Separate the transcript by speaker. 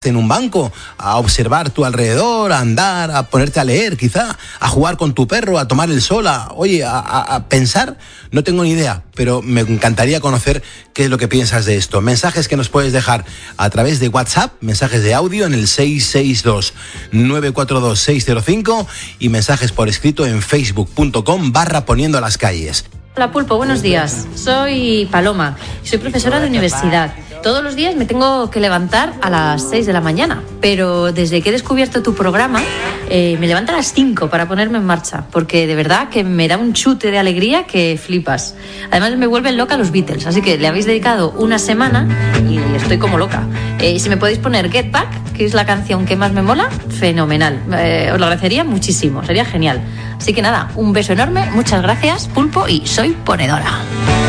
Speaker 1: en un banco, a observar tu alrededor, a andar, a ponerte a leer quizá, a jugar con tu perro, a tomar el sol, a pensar, no tengo ni idea, pero me encantaría conocer qué es lo que piensas de esto. Mensajes que nos puedes dejar a través de WhatsApp, mensajes de audio en el 662-942-605 y mensajes por escrito en facebook.com/poniendo las calles.
Speaker 2: Hola Pulpo, buenos días. Soy Paloma, soy profesora de universidad. Todos los días me tengo que levantar a las 6 de la mañana, pero desde que he descubierto tu programa me levanto a las 5 para ponerme en marcha, porque de verdad que me da un chute de alegría que flipas. Además me vuelven loca los Beatles, así que le habéis dedicado una semana y estoy como loca. Si me podéis poner Get Back, que es la canción que más me mola, fenomenal. Os lo agradecería muchísimo, sería genial. Así que nada, un beso enorme, muchas gracias Pulpo y soy ponedora.